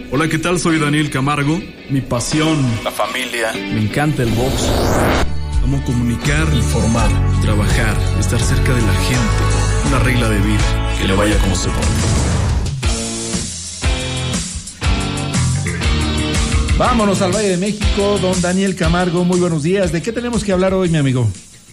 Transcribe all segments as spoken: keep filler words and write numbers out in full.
Hola, ¿qué tal? Soy Daniel Camargo. Mi pasión, la familia. Me encanta el box. Amo comunicar, informar, trabajar, estar cerca de la gente. Una regla de vida, que le vaya como se pone. Vámonos al Valle de México, don Daniel Camargo, muy buenos días. ¿De qué tenemos que hablar hoy, mi amigo?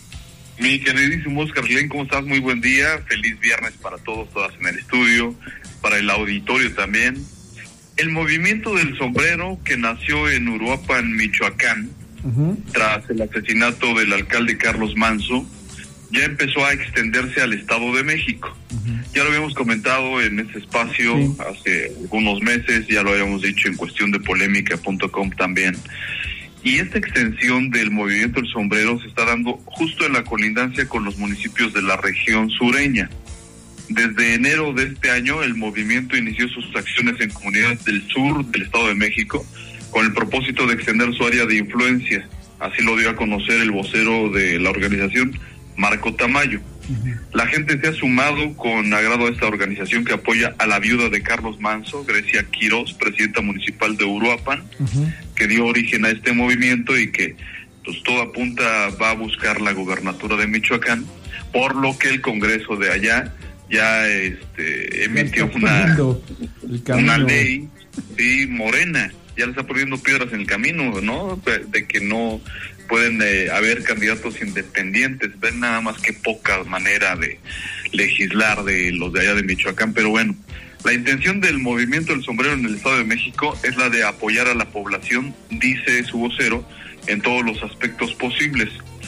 Mi queridísimo Oscar Len, ¿cómo estás? Muy buen día, feliz viernes para todos, todas en el estudio, para el auditorio también. El movimiento del sombrero que nació en Uruapan, Michoacán, uh-huh. tras el asesinato del alcalde Carlos Manzo, ya empezó a extenderse al Estado de México. Uh-huh. Ya lo habíamos comentado en este espacio sí. hace algunos meses, ya lo habíamos dicho en cuestión de polémica punto com también. Y esta extensión del movimiento del sombrero se está dando justo en la colindancia con los municipios de la región sureña. Desde enero de este año, el movimiento inició sus acciones en comunidades del sur del Estado de México con el propósito de extender su área de influencia. Así lo dio a conocer el vocero de la organización, Marco Tamayo. Uh-huh. La gente se ha sumado con agrado a esta organización que apoya a la viuda de Carlos Manzo, Grecia Quiroz, presidenta municipal de Uruapan, uh-huh. que dio origen a este movimiento y que pues todo apunta va a buscar la gubernatura de Michoacán, por lo que el Congreso de allá ya este emitió una, una ley sí, morena, ya le está poniendo piedras en el camino, ¿no? De, de que no pueden eh, haber candidatos independientes. Ven nada más que poca manera de legislar de los de allá de Michoacán, pero bueno, la intención del movimiento del sombrero en el Estado de México es la de apoyar a la población, dice su vocero, en todos los aspectos posibles.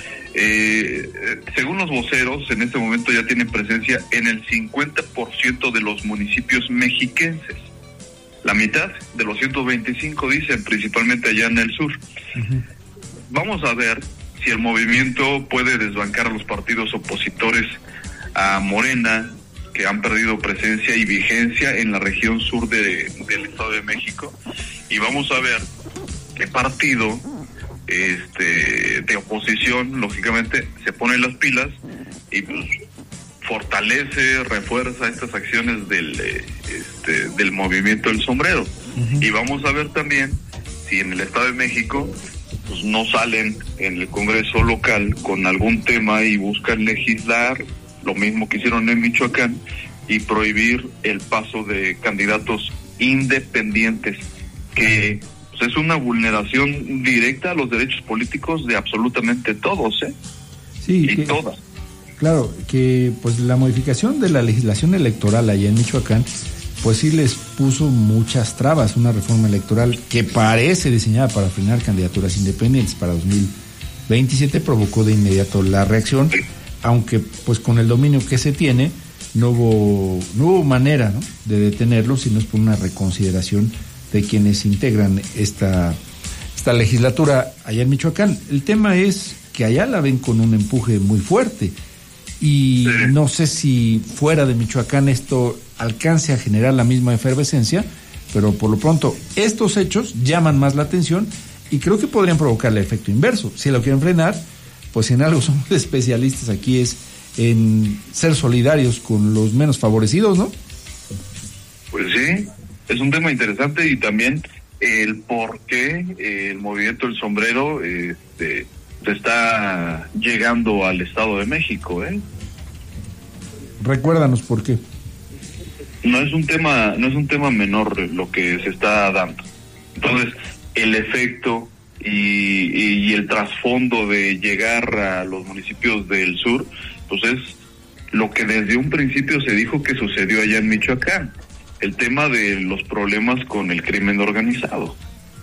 Eh, según los voceros, en este momento ya tienen presencia en el cincuenta por ciento de los municipios mexiquenses. La mitad de los ciento veinticinco dicen, principalmente allá en el sur. Uh-huh. Vamos a ver si el movimiento puede desbancar a los partidos opositores a Morena, que han perdido presencia y vigencia en la región sur de, del Estado de México. Y vamos a ver qué partido este de oposición, lógicamente, se pone las pilas y pues fortalece, refuerza estas acciones del este del movimiento del sombrero. Uh-huh. Y vamos a ver también si en el Estado de México pues no salen en el Congreso local con algún tema y buscan legislar lo mismo que hicieron en Michoacán y prohibir el paso de candidatos independientes, que pues es una vulneración directa a los derechos políticos de absolutamente todos, ¿eh? Sí, y que, todas. Claro, que pues la modificación de la legislación electoral allá en Michoacán, pues sí les puso muchas trabas, una reforma electoral que parece diseñada para frenar candidaturas independientes para dos mil veintisiete, provocó de inmediato la reacción, sí. aunque pues con el dominio que se tiene, no hubo, no hubo manera, ¿no?, de detenerlo, sino es por una reconsideración de quienes integran esta, esta legislatura allá en Michoacán. El tema es que allá la ven con un empuje muy fuerte y sí. no sé si fuera de Michoacán esto alcance a generar la misma efervescencia, pero por lo pronto estos hechos llaman más la atención y creo que podrían provocar el efecto inverso. Si lo quieren frenar, pues en algo somos especialistas aquí, es en ser solidarios con los menos favorecidos, ¿no? Pues sí, es un tema interesante y también el por qué el movimiento del sombrero este, se está llegando al Estado de México, ¿eh? Recuérdanos por qué. No es un tema, no es un tema menor lo que se está dando. Entonces, el efecto y, y, y el trasfondo de llegar a los municipios del sur, pues es lo que desde un principio se dijo que sucedió allá en Michoacán. El tema de los problemas con el crimen organizado.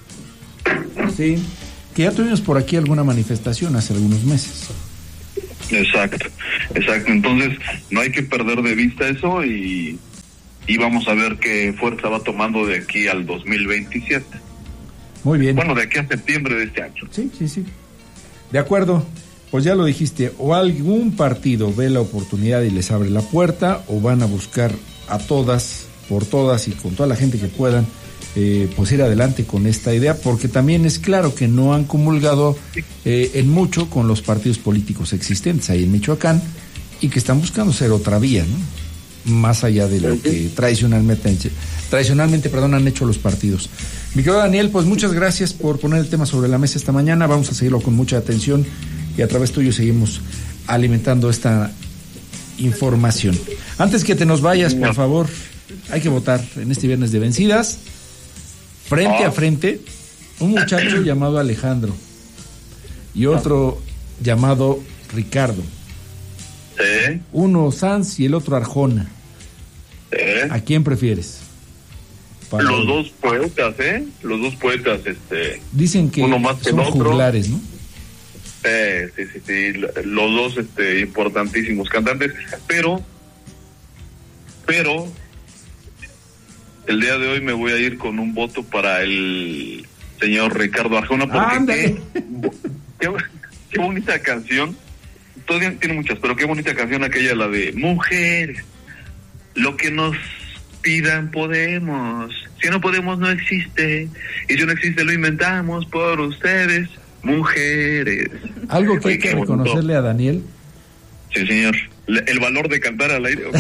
Sí, que ya tuvimos por aquí alguna manifestación hace algunos meses. Exacto, exacto. Entonces, no hay que perder de vista eso y, y vamos a ver qué fuerza va tomando de aquí al dos mil veintisiete. Muy bien. Bueno, de aquí a septiembre de este año. Sí, sí, sí. De acuerdo. Pues ya lo dijiste, o algún partido ve la oportunidad y les abre la puerta, o van a buscar a todas, por todas y con toda la gente que puedan, eh, pues ir adelante con esta idea, porque también es claro que no han comulgado eh, en mucho con los partidos políticos existentes ahí en Michoacán y que están buscando ser otra vía, ¿no? más allá de lo que tradicionalmente, tradicionalmente perdón, han hecho los partidos. Mi querido Daniel, pues muchas gracias por poner el tema sobre la mesa esta mañana. Vamos a seguirlo con mucha atención y a través tuyo seguimos alimentando esta información. Antes que te nos vayas, por favor, hay que votar en este viernes de vencidas. Frente a frente, un muchacho llamado Alejandro y otro llamado Ricardo. ¿Eh? Uno Sanz y el otro Arjona. ¿Eh? ¿A quién prefieres? Para Los hoy. dos poetas, ¿eh? Los dos poetas, este... Dicen que uno más que son el otro. juglares, ¿no? Eh, sí, sí, sí, los dos este, importantísimos cantantes, pero, pero, el día de hoy me voy a ir con un voto para el señor Ricardo Arjona, porque qué, qué, qué bonita canción, todavía tiene muchas, pero qué bonita canción aquella, la de Mujeres, lo que nos pidan podemos, si no podemos no existe, y si no existe lo inventamos por ustedes. Mujeres. Algo que hay que reconocerle a Daniel. Sí, señor. El valor de cantar al aire.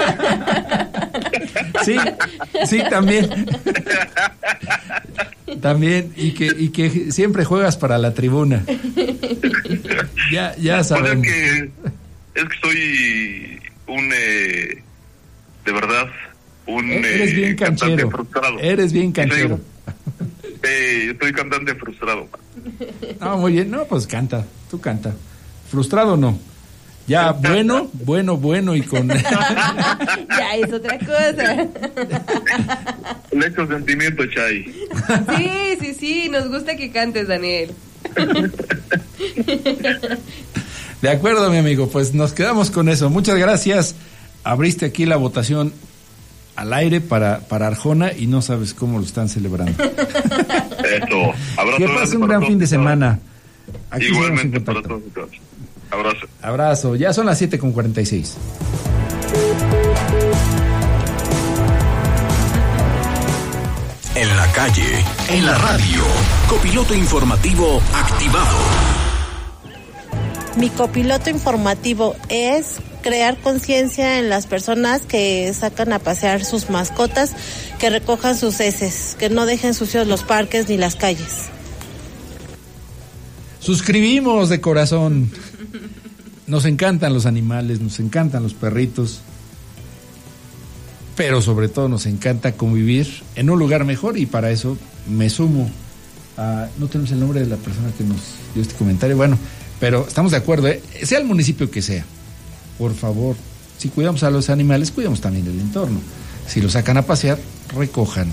Sí, sí, también. También, y que, y que siempre juegas para la tribuna. Ya, ya sabemos. Pues es que, es que soy un, eh, de verdad, un Eres bien eh, cantante canchero. frustrado. Eres bien canchero. Eh, estoy cantante frustrado. No, muy bien. No, pues canta. Tú canta. Frustrado no. Ya, bueno, bueno, bueno y con... Ya es otra cosa. Le echo sentimiento, Chay. Sí, sí, sí, nos gusta que cantes, Daniel. De acuerdo, mi amigo, pues nos quedamos con eso. Muchas gracias. Abriste aquí la votación al aire para, para Arjona y no sabes cómo lo están celebrando. Eso. Abrazo. Que pase un gran fin de semana. Aquí igualmente para todos y todas. Abrazo. Abrazo. Ya son las siete con cuarenta y seis. En la calle, en la radio, copiloto informativo activado. Mi copiloto informativo es crear conciencia en las personas que sacan a pasear sus mascotas, que recojan sus heces, que no dejen sucios los parques ni las calles. Suscribimos de corazón. Nos encantan los animales, nos encantan los perritos, pero sobre todo nos encanta convivir en un lugar mejor y para eso me sumo a... No tenemos el nombre de la persona que nos dio este comentario, bueno, pero estamos de acuerdo, ¿eh? Sea el municipio que sea, por favor, si cuidamos a los animales, cuidamos también el entorno. Si los sacan a pasear, recojan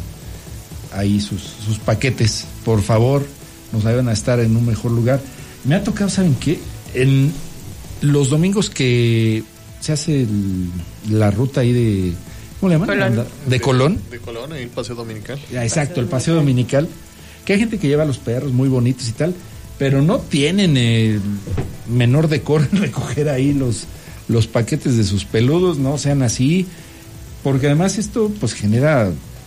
ahí sus, sus paquetes, por favor, nos ayudan a estar en un mejor lugar. Me ha tocado, ¿saben qué? En los domingos que se hace el, la ruta ahí de... ¿Cómo le llaman? Colón. De Colón. De Colón, el paseo dominical. Ya, exacto, el paseo dominical. Que hay gente que lleva a los perros muy bonitos y tal, pero no tienen el menor decoro en recoger ahí los, los paquetes de sus peludos, no sean así, porque además esto pues genera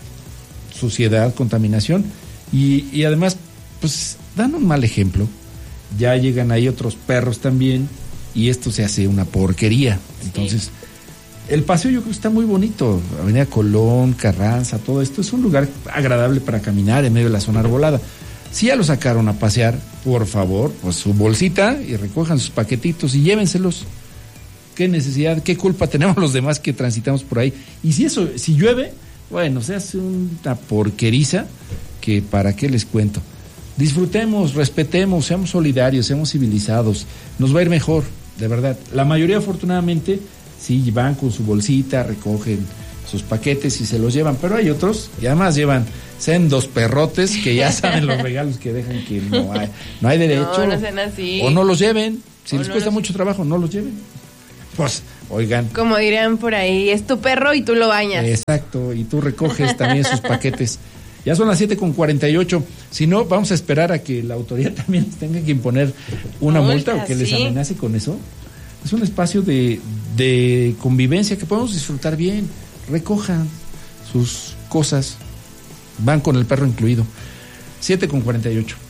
suciedad, contaminación y, y además pues dan un mal ejemplo. Ya llegan ahí otros perros también y esto se hace una porquería. Entonces, sí. El paseo yo creo que está muy bonito. Avenida Colón, Carranza, todo esto es un lugar agradable para caminar en medio de la zona arbolada. Si ya lo sacaron a pasear, por favor, pues su bolsita y recojan sus paquetitos y llévenselos. ¿Qué necesidad, qué culpa tenemos los demás que transitamos por ahí? Y si eso, si llueve, bueno, se hace una porqueriza que para qué les cuento. Disfrutemos, respetemos, seamos solidarios, seamos civilizados, nos va a ir mejor, de verdad. La mayoría, afortunadamente, sí van con su bolsita, recogen sus paquetes y se los llevan, pero hay otros, y además llevan sendos perrotes que ya saben los regalos que dejan, que no hay, no hay derecho. No, no sean así. O no los lleven, si O les no cuesta los... mucho trabajo, no los lleven. Pues, oigan. Como dirían por ahí, es tu perro y tú lo bañas. Exacto, y tú recoges también sus paquetes. Ya son las siete con cuarenta y ocho. Si no, vamos a esperar a que la autoridad también les tenga que imponer una multa, multa o que ¿sí? les amenace con eso. Es un espacio de, de convivencia que podemos disfrutar bien. Recojan sus cosas. Van con el perro incluido. siete con cuarenta y ocho.